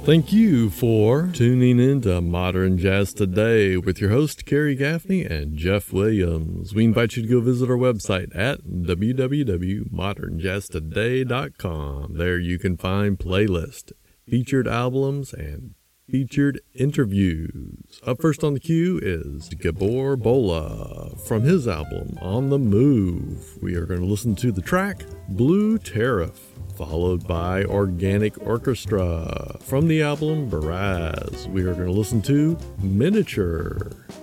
Thank you for tuning in to Modern Jazz Today with your host, Kerry Gaffney and Jeff Williams. We invite you to go visit our website at www.modernjazztoday.com. There you can find playlists, featured albums, and featured interviews. Up first on the queue is Gabor Bola from his album On the Move. We are going to listen to the track Blue Tariff, followed by Organic Orchestra from the album Baraz. We are going to listen to Miniature.